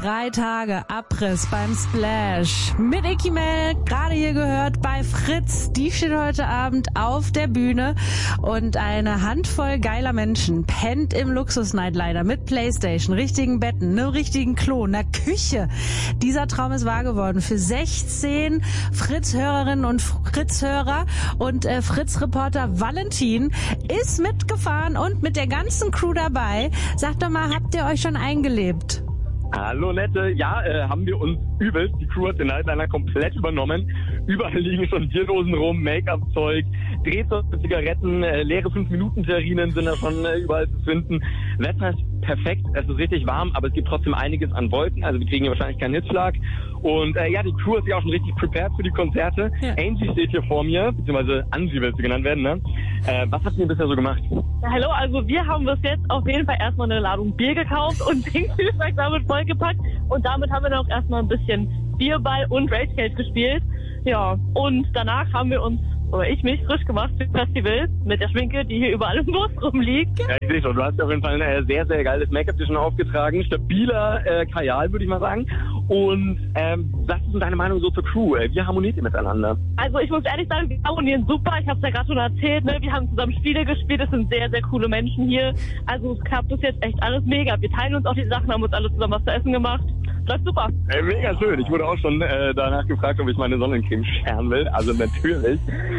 3 Tage Abriss beim Splash mit Ikimel, gerade hier gehört bei Fritz. Die steht heute Abend auf der Bühne und eine Handvoll geiler Menschen pennt im Luxus-Nightliner mit Playstation, richtigen Betten, einem richtigen Klo, einer Küche. Dieser Traum ist wahr geworden für 16 Fritz-Hörerinnen und Fritz-Hörer und Fritz-Reporter Valentin ist mitgefahren und mit der ganzen Crew dabei. Sagt doch mal, habt ihr euch schon eingelebt? Hallo Nette, ja, haben wir uns übelst. Die Crew hat den Nightliner komplett übernommen. Überall liegen schon Bierdosen rum, Make-up-Zeug, Drehzeug, Zigaretten, leere 5-Minuten-Terrinen sind da schon überall zu finden. Wetter ist perfekt, es ist richtig warm, aber es gibt trotzdem einiges an Wolken, also wir kriegen hier wahrscheinlich keinen Hitzschlag. Und ja, die Crew hat sich auch schon richtig prepared für die Konzerte. Ja. Angie steht hier vor mir, beziehungsweise Angie will sie genannt werden, ne? Was habt ihr bisher so gemacht? Ja, hallo, also wir haben bis jetzt auf jeden Fall erstmal eine Ladung Bier gekauft und den Kühlschrank damit vollgepackt. Und damit haben wir dann auch erstmal ein bisschen Bierball und Ragecage gespielt. Ja, und danach haben wir uns, oder ich mich, frisch gemacht für das Festival mit der Schminke, die hier überall im Bus rumliegt. Ja, ich sehe schon, du hast auf jeden Fall ein sehr, sehr geiles Make-up dir schon aufgetragen. Stabiler Kajal, würde ich mal sagen. Und was ist denn deine Meinung so zur Crew? Wie harmoniert ihr miteinander? Also ich muss ehrlich sagen, wir harmonieren super. Ich habe es ja gerade schon erzählt, ne? Wir haben zusammen Spiele gespielt. Es sind sehr, sehr coole Menschen hier. Also es klappt bis jetzt echt alles mega. Wir teilen uns auch die Sachen, haben uns alle zusammen was zu essen gemacht. Läuft super. Mega schön. Ich wurde auch schon danach gefragt, ob ich meine Sonnencreme scheren will. Also natürlich.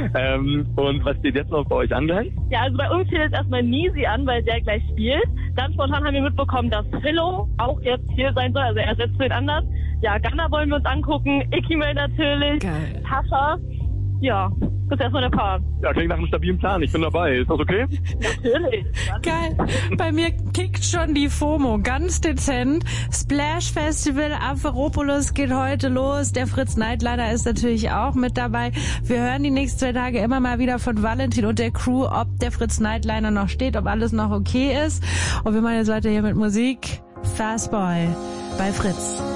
Und was steht jetzt noch bei euch an gleich? Ja, also bei uns steht jetzt erstmal Nisi an, weil der gleich spielt. Dann spontan haben wir mitbekommen, dass Philo auch jetzt hier sein soll. Also er ersetzt den anders. Ja, Ghana wollen wir uns angucken. Ikimel natürlich. Geil. Tascha. Ja, das ist erstmal der Paar. Ja, klingt nach einem stabilen Plan. Ich bin dabei. Ist das okay? Natürlich. Geil. Bei mir kickt schon die FOMO ganz dezent. Splash Festival Amphiropolis geht heute los. Der Fritz Nightliner ist natürlich auch mit dabei. Wir hören die nächsten 2 Tage immer mal wieder von Valentin und der Crew, ob der Fritz Nightliner noch steht, ob alles noch okay ist. Und wir machen jetzt weiter hier mit Musik. Fastboy bei Fritz.